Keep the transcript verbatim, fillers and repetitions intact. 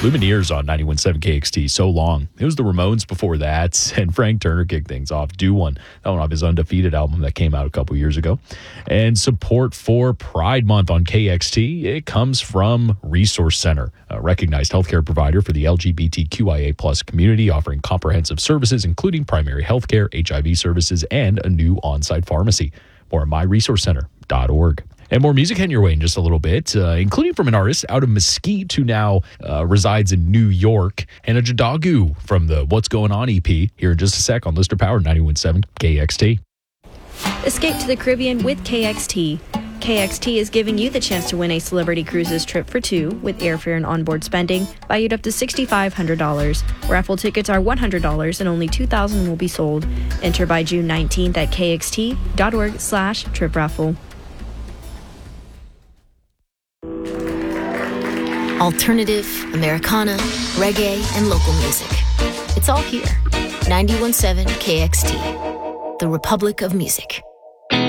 Lumineers on ninety-one point seven K X T, So Long. It was the Ramones before that, and Frank Turner kicked things off. Do One, that one off his Undefeated album that came out a couple years ago. And support for Pride Month on K X T, it comes from Resource Center, a recognized healthcare provider for the L G B T Q I A plus community, offering comprehensive services, including primary healthcare, H I V services, and a new on-site pharmacy. More at my resource center dot org. And more music heading your way in just a little bit, uh, including from an artist out of Mesquite who now uh, resides in New York, Hannah Jadagu from the What's Going On E P, here in just a sec on Lister Power ninety-one point seven K X T. Escape to the Caribbean with K X T. K X T is giving you the chance to win a Celebrity Cruises trip for two with airfare and onboard spending valued up to six thousand five hundred dollars. Raffle tickets are one hundred dollars and only two thousand will be sold. Enter by June nineteenth at kxt.org slash trip raffle. Alternative, Americana, reggae, and local music. It's all here. ninety-one point seven K X T, the Republic of Music.